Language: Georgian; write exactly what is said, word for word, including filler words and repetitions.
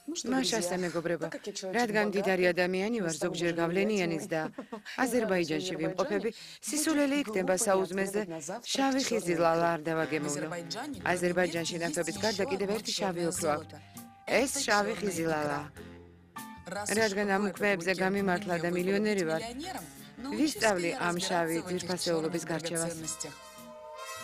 მაშასე მეგობრებო, რადგან მდიდარი ადამიანი ვარ, ზოგჯერ გავლენიანიც და აზერბაიჯანში ვიმყოფები, სისულელი იქნება საუზმეზე შავი ხიზი ლალა არ დავაგემოვნო. აზერბაიჯანში ნავთობის გარდა კიდევ ერთი შავი ოქრო აქვთ. ეს შავი ხიზი ლალაა. რადგან ამ უქმეებზე გამიმართლა და მილიონერი ვარ, ვისწავლი ამ შავი ძვირფასეულობის გარჩევას.